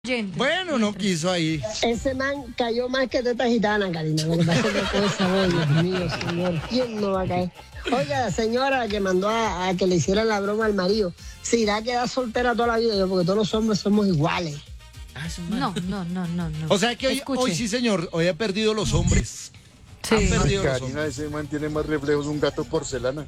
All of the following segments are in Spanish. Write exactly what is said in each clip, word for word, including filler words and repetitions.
Bueno, no quiso ahí. Ese man cayó más que teta gitana, Karina. Lo que pasa es que con esa voz, Dios mío, señor, ¿quién no va a caer? Oiga, señora que mandó a, a que le hicieran la broma al marido, se irá a quedar soltera toda la vida, yo, porque todos los hombres somos iguales. No, no, no, no, no. O sea que hoy, hoy sí, señor, hoy ha perdido los hombres. Sí. Han perdido Ay, los Karina, hombres. ese man tiene más reflejos un gato porcelana.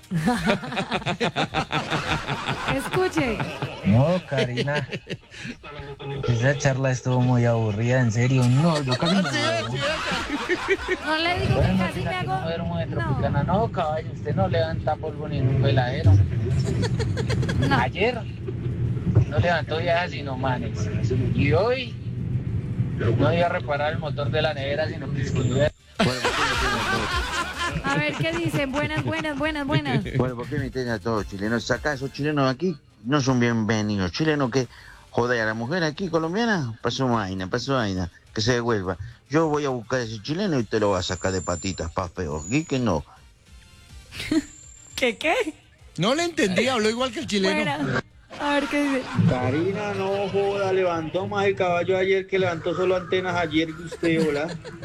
Escuche. No, Karina. Esa charla estuvo muy aburrida, en serio. No, yo casi me duermo. No le digo que Bueno, casi me fíjate, hago. no duermo de No, Tropicana. No, caballo, usted no levanta polvo ni en un veladero. no. Ayer no levantó viejas sino manes. Y hoy no iba a reparar el motor de la nevera, sino que escribía. A ver qué dicen. Buenas, buenas, buenas, buenas. Bueno, ¿por qué me tienen a todos los chilenos? Saca esos chilenos aquí, no son bienvenidos. Chilenos que joder a la mujer aquí colombiana, pasó vaina, pasó vaina, que se devuelva. Yo voy a buscar a ese chileno y te lo voy a sacar de patitas, pa' feo. Aquí que no. ¿Qué qué? No le entendí, habló igual que el chileno. Buena. A ver qué dice. Karina, no joda, levantó más el caballo ayer que levantó solo antenas ayer que usted, hola.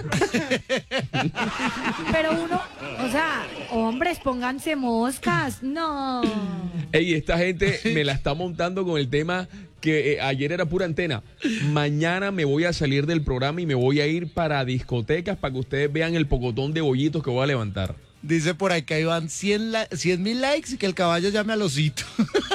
Pero uno, o sea, hombres, pónganse moscas. No. Ey, esta gente me la está montando con el tema que eh, ayer era pura antena. Mañana me voy a salir del programa y me voy a ir para discotecas para que ustedes vean el pocotón de bollitos que voy a levantar. Dice por ahí que iban cien mil likes y que el caballo llame al osito.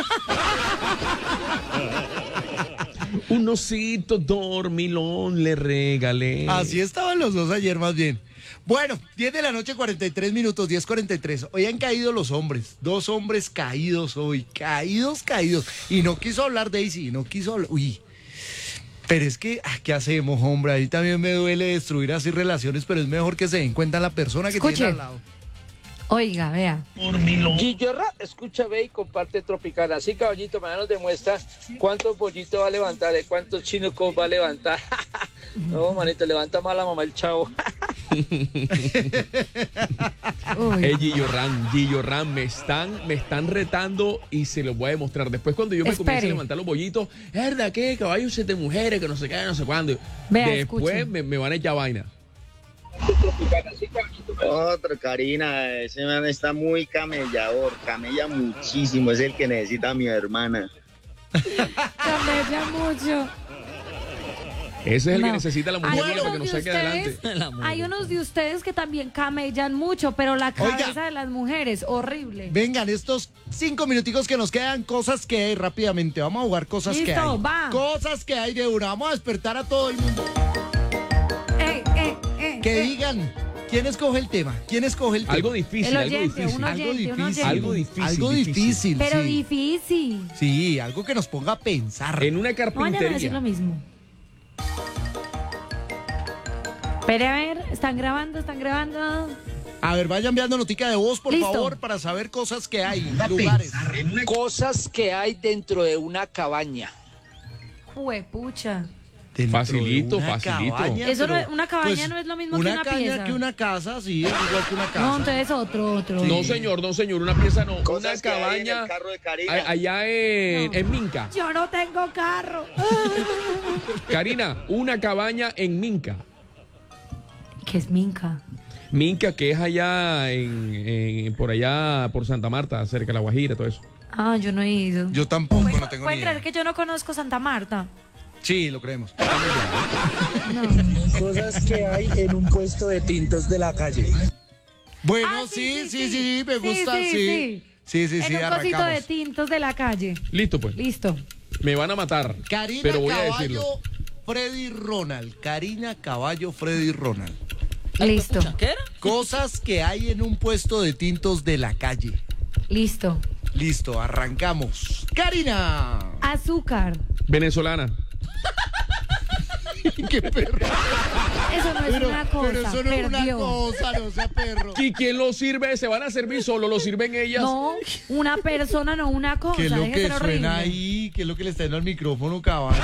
Un osito dormilón le regalé. Así estaban los dos ayer más bien. Bueno, diez de la noche, cuarenta y tres minutos, diez cuarenta y tres. Hoy han caído los hombres, dos hombres caídos hoy, caídos, caídos. Y no quiso hablar Daisy, no quiso hablar, uy. Pero es que, ah, ¿qué hacemos, hombre? A mí también me duele destruir así relaciones, pero es mejor que se den cuenta la persona que Escuche. tiene al lado. Oiga, vea. Guillorra, escucha, ve y comparte Tropicana. Así, caballito, mañana nos demuestra cuántos bollitos va a levantar, eh, cuántos chinucos va a levantar. No, manito, levanta más la mamá el chavo. Ey, Gillo Ram, Gillo Ram, me están, me están retando y se los voy a demostrar. Después cuando yo me Espere. comience a levantar los bollitos, es verdad que caballos de mujeres, que no sé qué, no sé cuándo. Vea, Después escuche. me, me van a echar vaina. Otra, Karina, ese man está muy camellador, camella muchísimo, es el que necesita a mi hermana. Camella mucho. Ese es el No. que necesita la mujer Hay para que unos nos de saque adelante. ustedes, hay unos de ustedes que también camellan mucho, pero la Oiga. cabeza de las mujeres, horrible. Vengan, estos cinco minuticos que nos quedan, cosas que hay rápidamente. Vamos a jugar cosas que Listo, hay. va. Cosas que hay de una. Vamos a despertar a todo el mundo. Eh, eh, eh, Que eh. digan, ¿quién escoge el tema? ¿Quién escoge el tema? Algo difícil, El algo oyente, difícil. un Algo oyente, un difícil. oyente. Algo difícil, Algo difícil. difícil, Pero sí. difícil. Sí, algo que nos ponga a pensar. En una No vayan a decir carpintería. lo mismo. Espere, a ver, están grabando, están grabando. A ver, vayan enviando notica de voz, por Listo. favor, para saber cosas que hay, lugares. Cosas que hay dentro de una cabaña. Juepucha. Dentro Facilito, de una facilito. cabaña, Eso no pero, es- una cabaña pues, no es lo mismo que una una caña pieza. que una casa, sí, es igual que una casa. No, entonces otro, otro. No, señor, no, señor, una pieza no. Cosas Una que hay en cabaña el carro de Karina. a- allá en, No. en Minca. Yo no tengo carro. Karina, una cabaña en Minca. ¿Qué es Minca? Minca, que es allá en, en- por allá, por Santa Marta, cerca de La Guajira, todo eso. Ah, yo no he ido. Yo tampoco, no tengo ni ¿Pueden creer idea. que yo no conozco Santa Marta? Sí, lo creemos. Cosas que hay en un puesto de tintos de la calle. Bueno, Ah, sí, sí, sí, me gusta, sí. sí. Sí, sí, sí, En un cosito de arrancamos. tintos de la calle. Listo, pues. Listo. Me van a matar. Karina pero voy a Caballo, decirlo. Freddy Ronald. Karina Caballo, Freddy Ronald. Listo. Cosas que hay en un puesto de tintos de la calle. Listo. Listo, arrancamos. Karina. Azúcar. Venezolana. Qué perro. Eso no es Pero, una cosa. pero eso no es una perdió. cosa, no sea perro. ¿Y quién lo sirve? ¿Se van a servir solo? ¿Lo sirven ellas? No, una persona, no una cosa. ¿Qué es lo Deje que ser horrible. suena ahí? ¿Qué es lo que le está dando al micrófono, caballo?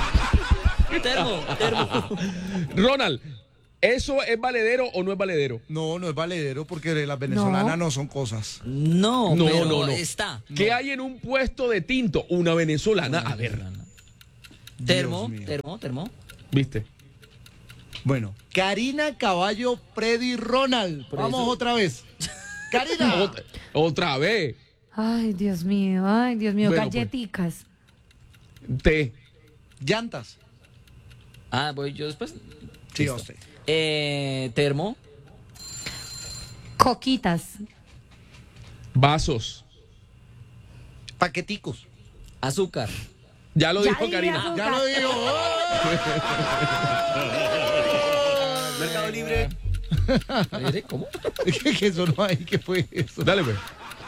Ronald, ¿eso es valedero o no es valedero? No, no es valedero porque las venezolanas no, son cosas. No, No, pero no, no. está. ¿Qué hay en un puesto de tinto? Una venezolana. A ver. Termo, Dios mío. termo, termo. ¿Viste? Bueno, Karina Caballo Predi Ronald. Por Vamos eso- otra vez. Karina. Otra, otra vez. Ay, Dios mío, ay, Dios mío, Bueno, pues. galletitas. T. Llantas. Ah, voy yo después. Sí, Listo. usted. Eh, termo, Coquitas. Vasos. Paqueticos. azúcar. Ya lo Ya dijo dije Karina. azúcar. Ya lo digo. Mercado Libre. ¿Eh, ¿Cómo? ¿Qué, qué sonó ahí? ¿Qué fue eso? Dale, pues.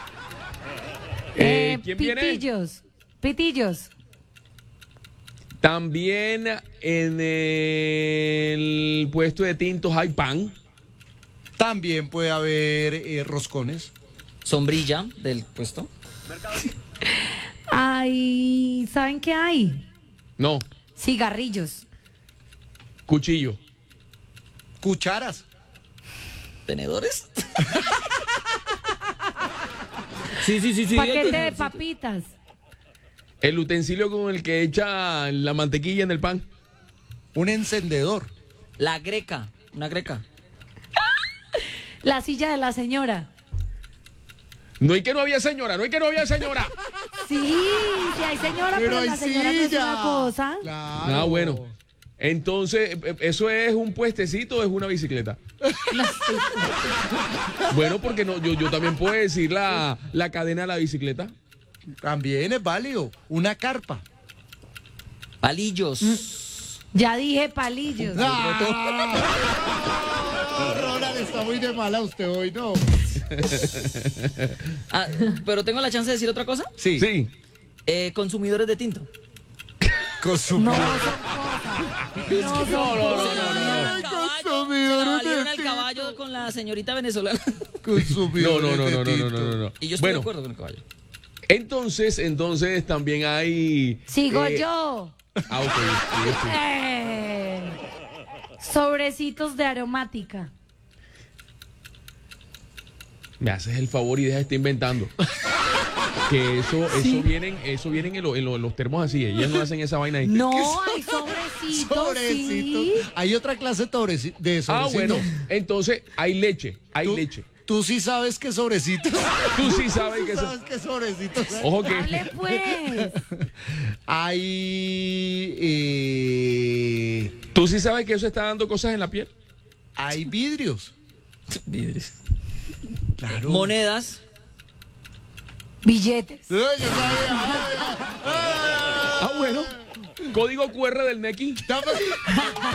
Eh, Eh, ¿Quién viene? pitillos. Pitillos. También en el puesto de tintos hay pan. También puede haber eh, roscones. Sombrilla del puesto. Ay, ¿saben qué hay? No, Cigarrillos. cuchillo. Cucharas. ¿Tenedores? sí, sí, sí, sí. Paquete de papitas. El utensilio con el que echa la mantequilla en el pan. Un encendedor. La greca. Una greca. La silla de la señora. No hay que no había señora, no hay que no había señora. Sí, sí hay señora, pero, hay la señora no es silla. una cosa. Claro. Ah, bueno. Entonces, eh, ¿eso es un puestecito o es una bicicleta? Bueno, porque no, yo, yo también puedo decir la, la cadena de la bicicleta. También es válido. Una carpa. Palillos. Ya dije palillos. Ah, Ronald, está muy de mala usted hoy, ¿no? Ah, pero tengo la chance de decir otra cosa. Sí. Sí. Eh, consumidores de tinto. Con su No son cosas. No, no, no, no, no, no. Al caballo, se la consumidores valieron de al tinto. caballo con la señorita venezolana. No, consumidores no, no, de no, no, no, tinto. no, no, no. Y yo estoy Bueno, de acuerdo con el caballo. entonces, entonces también hay. Sigo eh, yo. Ah, ok, sí, sí. Eh, sobrecitos de aromática. Me haces el favor y deja de estar inventando. Que eso, eso vienen, eso vienen en, lo- en lo- en los termos así. Ellas no hacen esa vaina ahí. No, hay sobrecitos, Sobrecitos. sí. Hay otra clase de sobreci- de Ah, sobrecitos. bueno. Entonces hay leche, hay Tú- leche. Tú sí sabes que sobrecitos. Tú sí sabes que eso. ¿Sabes qué sobrecitos? hay? Ojo que. Dale pues. Hay. eh, Tú sí sabes que eso está dando cosas en la piel. hay vidrios. Vidrios. Claro. Monedas. Billetes. Ay, yo sabía. Ah, bueno. Código Q R del N E C I. Dame-